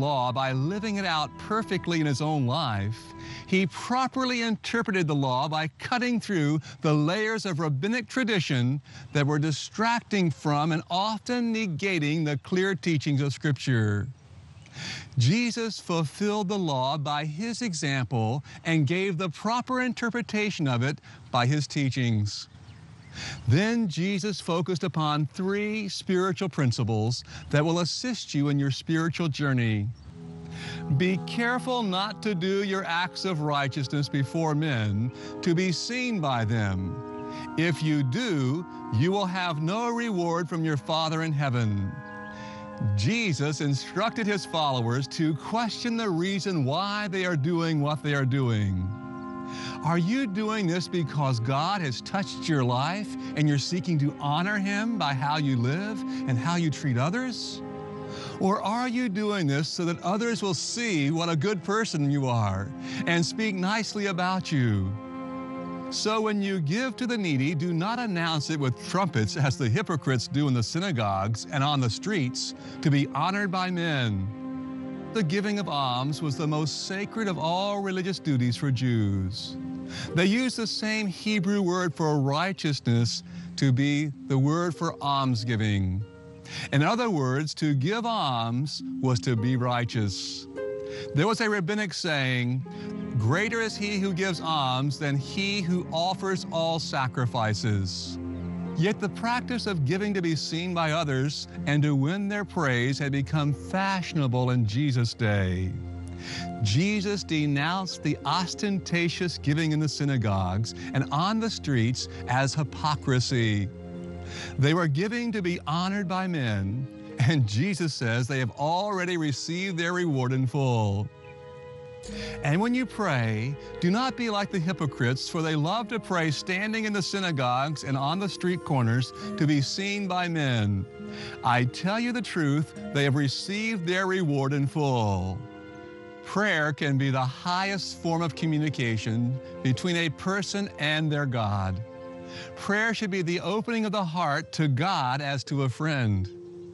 law by living it out perfectly in his own life, he properly interpreted the law by cutting through the layers of rabbinic tradition that were distracting from and often negating the clear teachings of Scripture. Jesus fulfilled the law by his example and gave the proper interpretation of it by his teachings. Then Jesus focused upon 3 spiritual principles that will assist you in your spiritual journey. Be careful not to do your acts of righteousness before men to be seen by them. If you do, you will have no reward from your Father in heaven. Jesus instructed his followers to question the reason why they are doing what they are doing. Are you doing this because God has touched your life and you're seeking to honor him by how you live and how you treat others? Or are you doing this so that others will see what a good person you are and speak nicely about you? So when you give to the needy, do not announce it with trumpets as the hypocrites do in the synagogues and on the streets to be honored by men. The giving of alms was the most sacred of all religious duties for Jews. They used the same Hebrew word for righteousness to be the word for almsgiving. In other words, to give alms was to be righteous. There was a rabbinic saying, "Greater is he who gives alms than he who offers all sacrifices." Yet the practice of giving to be seen by others and to win their praise had become fashionable in Jesus' day. Jesus denounced the ostentatious giving in the synagogues and on the streets as hypocrisy. They were giving to be honored by men, and Jesus says they have already received their reward in full. And when you pray, do not be like the hypocrites, for they love to pray standing in the synagogues and on the street corners to be seen by men. I tell you the truth, they have received their reward in full. Prayer can be the highest form of communication between a person and their God. Prayer should be the opening of the heart to God as to a friend.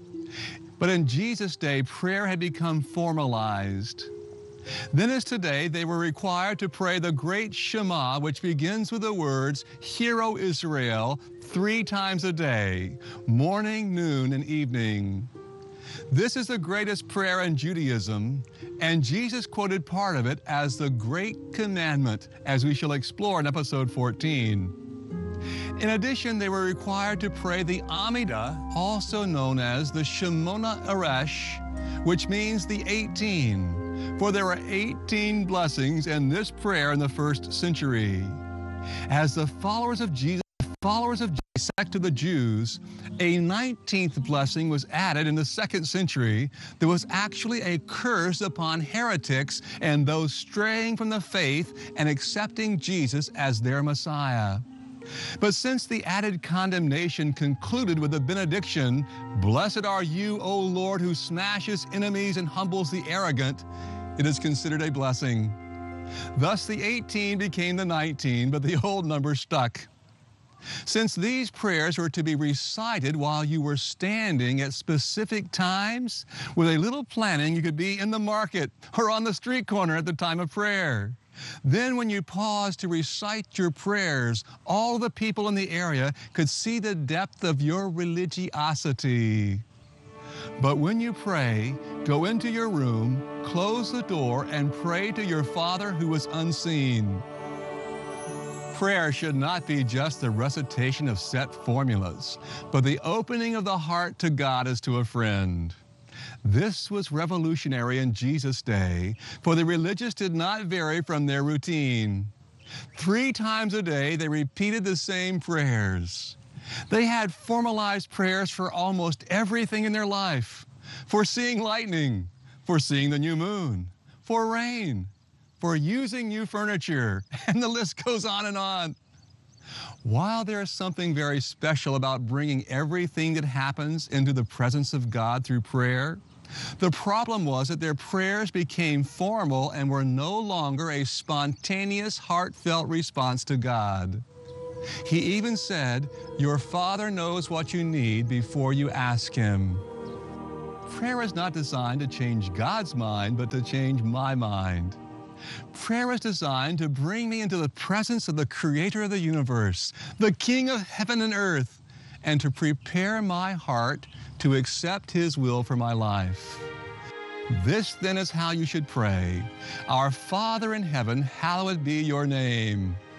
But in Jesus' day, prayer had become formalized. Then as today, they were required to pray the great Shema, which begins with the words, "Hear, O Israel," 3 times a day, morning, noon, and evening. This is the greatest prayer in Judaism, and Jesus quoted part of it as the Great Commandment, as we shall explore in episode 14. In addition, they were required to pray the Amidah, also known as the Shemona Eresh, which means the 18. For there were 18 blessings in this prayer in the 1st century. As the followers of Jesus sect to the Jews, a 19th blessing was added in the 2nd century that was actually a curse upon heretics and those straying from the faith and accepting Jesus as their Messiah. But since the added condemnation concluded with the benediction, "Blessed are you, O Lord, who smashes enemies and humbles the arrogant," it is considered a blessing. Thus the 18 became the 19, but the old number stuck. Since these prayers were to be recited while you were standing at specific times, with a little planning, you could be in the market or on the street corner at the time of prayer. Then when you paused to recite your prayers, all the people in the area could see the depth of your religiosity. But when you pray, go into your room, close the door, and pray to your Father who is unseen. Prayer should not be just the recitation of set formulas, but the opening of the heart to God as to a friend. This was revolutionary in Jesus' day, for the religious did not vary from their routine. 3 times a day, they repeated the same prayers. They had formalized prayers for almost everything in their life: for seeing lightning, for seeing the new moon, for rain, for using new furniture, and the list goes on and on. While there is something very special about bringing everything that happens into the presence of God through prayer, the problem was that their prayers became formal and were no longer a spontaneous, heartfelt response to God. He even said, "Your Father knows what you need before you ask Him." prayer is not designed to change God's mind, but to change my mind. Prayer is designed to bring me into the presence of the Creator of the universe, the King of heaven and earth, and to prepare my heart to accept His will for my life. This then is how you should pray. Our Father in heaven, hallowed be your name.